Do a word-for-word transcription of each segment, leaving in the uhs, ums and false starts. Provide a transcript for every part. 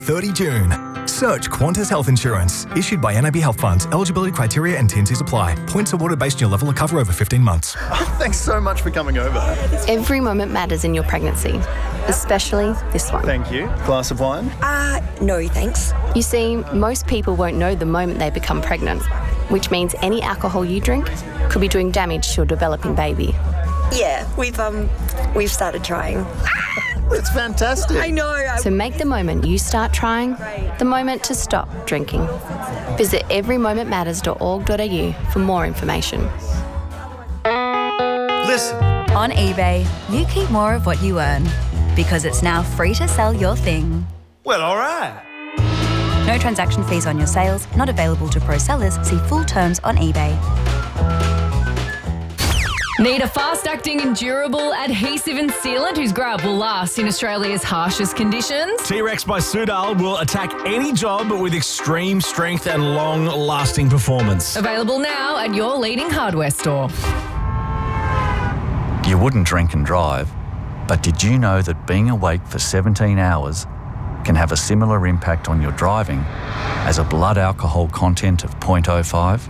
thirtieth of June. Search Qantas Health Insurance. Issued by N A B Health Funds. Eligibility criteria and T and Cs apply. Points awarded based on your level of cover over fifteen months. Thanks so much for coming over. Every moment matters in your pregnancy, especially this one. Thank you. Glass of wine? Uh, no thanks. You see, most people won't know the moment they become pregnant, which means any alcohol you drink could be doing damage to your developing baby. Yeah, we've um, we've started trying. It's fantastic. I know. I... So make the moment you start trying the moment to stop drinking. Visit every moment matters dot org dot a u for more information. Listen. On eBay, you keep more of what you earn because it's now free to sell your thing. Well, all right. No transaction fees on your sales, not available to pro sellers. See full terms on eBay. Need a fast-acting, endurable, adhesive and sealant whose grab will last in Australia's harshest conditions? T-Rex by Sudal will attack any job with extreme strength and long-lasting performance. Available now at your leading hardware store. You wouldn't drink and drive, but did you know that being awake for seventeen hours can have a similar impact on your driving as a blood alcohol content of zero point zero five?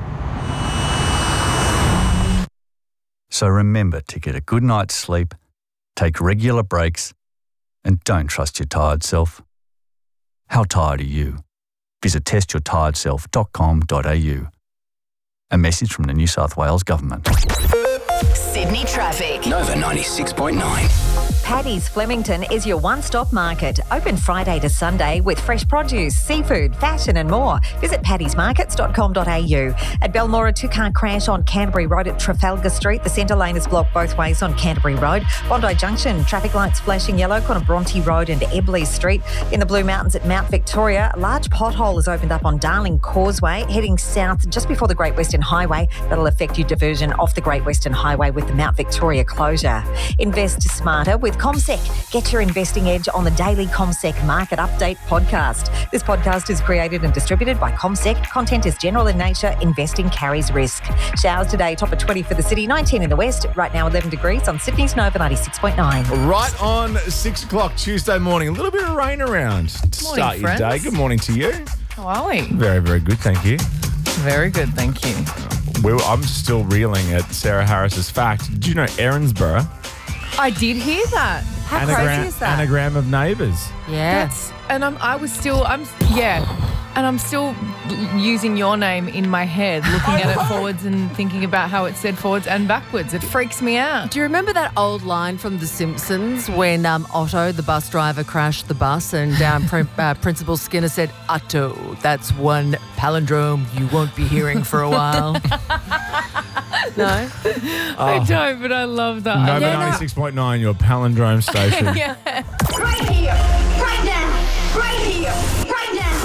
So remember to get a good night's sleep, take regular breaks, and don't trust your tired self. How tired are you? Visit test your tired self dot com dot a u. A message from the New South Wales Government. Sydney traffic. Nova ninety-six point nine. Paddy's Flemington is your one-stop market. Open Friday to Sunday with fresh produce, seafood, fashion and more. Visit paddys markets dot com dot a u. At Belmore, a two-car crash on Canterbury Road at Trafalgar Street. The centre lane is blocked both ways on Canterbury Road. Bondi Junction, traffic lights flashing yellow on Bronte Road and Ebley Street. In the Blue Mountains at Mount Victoria, a large pothole has opened up on Darling Causeway, heading south just before the Great Western Highway. That'll affect your diversion off the Great Western Highway with the Mount Victoria closure. Invest smarter with CommSec. Get your investing edge on the daily CommSec Market Update podcast. This podcast is created and distributed by CommSec. Content is general in nature. Investing carries risk. Showers today, top of twenty for the city, nineteen in the west. Right now, eleven degrees on Sydney's Nova ninety-six point nine. Right on six o'clock Tuesday morning. A little bit of rain around to Morning, start friends. your day. Good morning to you. How are we? Very, very good. Thank you. Very good, thank you. We were, I'm still reeling at Sarah Harris's fact. Did you know Erinsborough? I did hear that. How Anagram, crazy is that? Anagram of neighbours. Yes. And I'm, I was still, I'm, yeah. And I'm still using your name in my head, looking at it forwards and thinking about how it's said forwards and backwards. It freaks me out. Do you remember that old line from The Simpsons when um, Otto, the bus driver, crashed the bus and um, Pr- uh, Principal Skinner said, Otto, that's one palindrome you won't be hearing for a while. No? I don't, but I love that. Nova Yeah, no. ninety-six point nine, your palindrome station. Yeah. Right here, right now, right here, right now.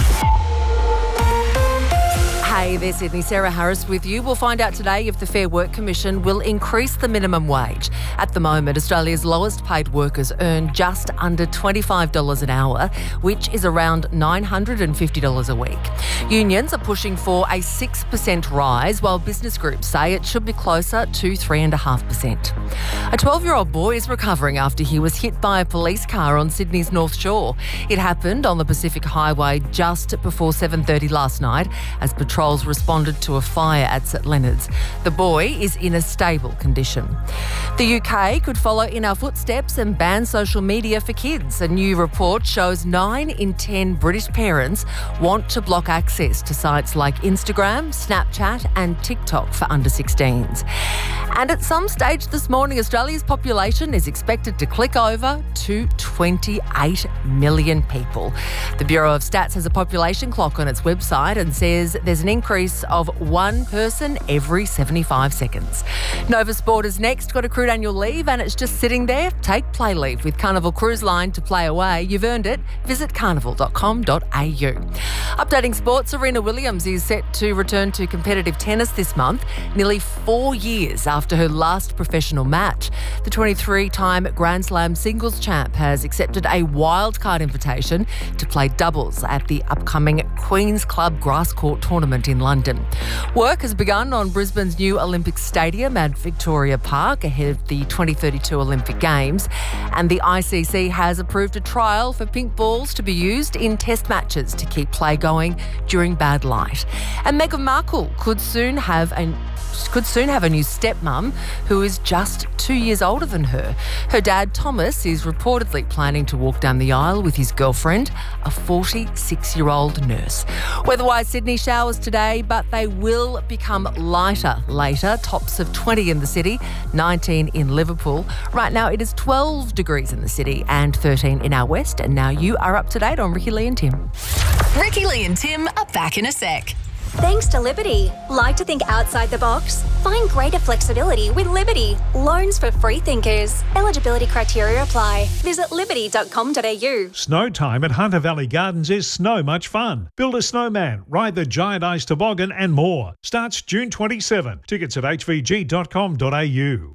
Hey there, Sydney. Sarah Harris with you. We'll find out today if the Fair Work Commission will increase the minimum wage. At the moment, Australia's lowest paid workers earn just under twenty-five dollars an hour, which is around nine hundred fifty dollars a week. Unions are pushing for a six percent rise, while business groups say it should be closer to three point five percent. A twelve-year-old boy is recovering after he was hit by a police car on Sydney's North Shore. It happened on the Pacific Highway just before seven thirty last night as patrols responded to a fire at St Leonard's. The boy is in a stable condition. The U K could follow in our footsteps and ban social media for kids. A new report shows nine in ten British parents want to block access to sites like Instagram, Snapchat and TikTok for under sixteens. And at some stage this morning, Australia's population is expected to click over to twenty-eight million people. The Bureau of Stats has a population clock on its website and says there's an increase of one person every seventy-five seconds. Nova Sport is next. Got accrued annual leave and it's just sitting there? Take play leave with Carnival Cruise Line to play away. You've earned it. Visit carnival dot com dot a u. Updating sports, Serena Williams is set to return to competitive tennis this month, nearly four years after her last professional match. The twenty-three-time Grand Slam singles champ has accepted a wildcard invitation to play doubles at the upcoming Queen's Club Grass Court tournament in London. London. Work has begun on Brisbane's new Olympic Stadium at Victoria Park ahead of the twenty thirty-two Olympic Games. And the I C C has approved a trial for pink balls to be used in test matches to keep play going during bad light. And Meghan Markle could soon have a could soon have a new stepmum who is just two years older than her. Her dad, Thomas, is reportedly planning to walk down the aisle with his girlfriend, a forty-six-year-old nurse. Weather-wise, Sydney showers today, but they will become lighter later. Tops of twenty in the city, nineteen in Liverpool. Right now it is twelve degrees in the city and thirteen in our west. And now you are up to date on Ricky Lee and Tim. Ricky Lee and Tim are back in a sec. Thanks to Liberty. Like to think outside the box? Find greater flexibility with Liberty. Loans for free thinkers. Eligibility criteria apply. Visit liberty dot com dot a u. Snow time at Hunter Valley Gardens is so much fun. Build a snowman, ride the giant ice toboggan and more. Starts June twenty-seventh. Tickets at h v g dot com dot a u.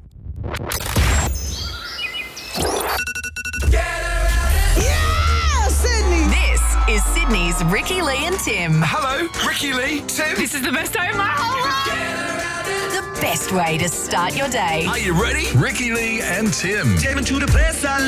Is Sydney's Ricky Lee and Tim. Hello, Ricky Lee, Tim. This is the best day of my whole life. The best way to start your day. Are you ready? Ricky Lee and Tim. Tim to the place I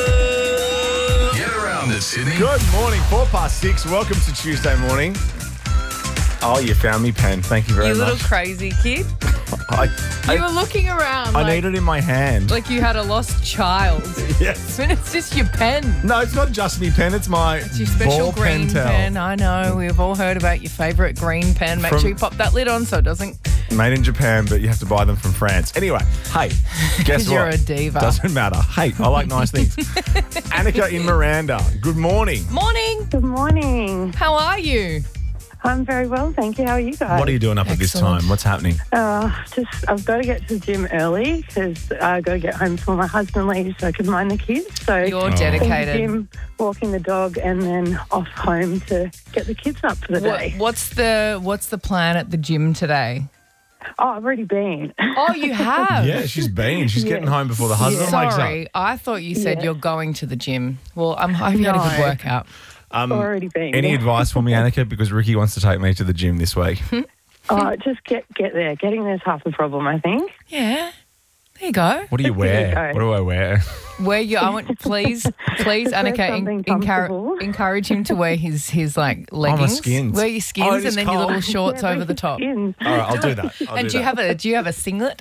love. Get around it, Sydney. Good morning, four past six. Welcome to Tuesday morning. Oh, you found me, Pen. Thank you very You much. little crazy kid. I, I, You were looking around. I like, need it in my hand. like you had a lost child. Yes. And it's just your pen. No, it's not just me pen. It's my It's your special ball green pen. pen. I know. We've all heard about your favourite green pen. Make From- sure you pop that lid on so it doesn't. Made in Japan, but you have to buy them from France. Anyway, hey, guess 'Cause what? you're a diva. Doesn't matter. Hey, I like nice things. Annika in Miranda, good morning. Morning. Good morning. How are you? I'm very well, thank you. How are you guys? What are you doing up at this Excellent. time? What's happening? Uh, just, I've got to get to the gym early because I've got to get home before my husband leaves so I can mind the kids. So You're to dedicated. the gym, walking the dog, and then off home to get the kids up for the What, day. what's the What's the plan at the gym today? Oh, I've already been. Oh, you have? Yeah, she's been. She's Yeah. getting home before the husband wakes up. Sorry, I thought you said Yeah. you're going to the gym. Well, I'm hoping you had a good No. workout. Um, Already been. Any advice for me, Annika? Because Ricky wants to take me to the gym this week. Oh, just get get there. Getting there's half the problem, I think. Yeah. There you go. What do you There you wear? go. What do I wear? Where you, I want, please, please, Wear Annika, something en- encour- comfortable. encourage him to wear his his like leggings. skins. Wear your skins Oh, it and is then your cold. little shorts Yeah, over bring the some top. skins. All right, I'll do that. I'll and do do you that. have a do you have a singlet?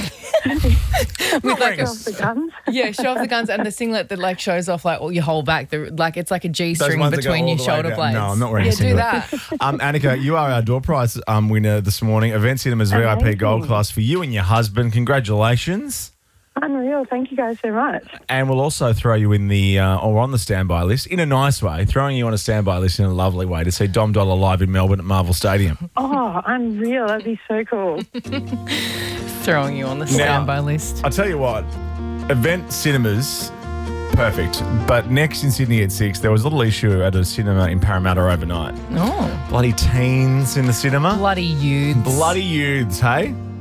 Not like wearing a- a Off the guns. Yeah, show off the guns and the singlet that like shows off like all your whole back. The, like it's like a G Those string ones that go between all your the way shoulder down. blades. No, I'm not wearing yeah, a singlet. do that. Um, Annika, you are our door prize um, winner this morning. Event Cinemas V I P Amazing. Gold Class for you and your husband. Congratulations. Unreal. Thank you guys so much. And we'll also throw you in the, uh, or on the standby list, in a nice way, throwing you on a standby list in a lovely way to see Dom Dollar live in Melbourne at Marvel Stadium. Oh, unreal. That'd be so cool. Throwing you on the Now- standby list. I'll tell you what, Event Cinemas, perfect. But next in Sydney at six, there was a little issue at a cinema in Parramatta overnight. Oh, Bloody teens in the cinema. bloody youths. Bloody youths, hey?